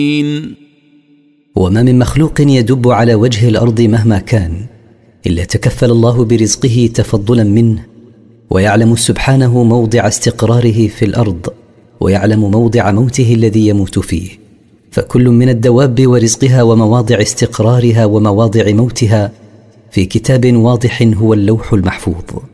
وما من مخلوق يدب على وجه الأرض مهما كان إلا تكفل الله برزقه تفضلا منه، ويعلم سبحانه موضع استقراره في الأرض، ويعلم موضع موته الذي يموت فيه. فكل من الدواب ورزقها ومواضع استقرارها ومواضع موتها في كتاب واضح هو اللوح المحفوظ.